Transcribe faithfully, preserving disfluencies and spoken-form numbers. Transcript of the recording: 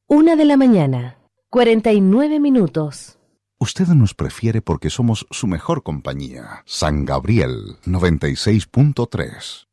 Una de la mañana, cuarenta y nueve minutos. Usted nos prefiere porque somos su mejor compañía. San Gabriel noventa y seis punto tres.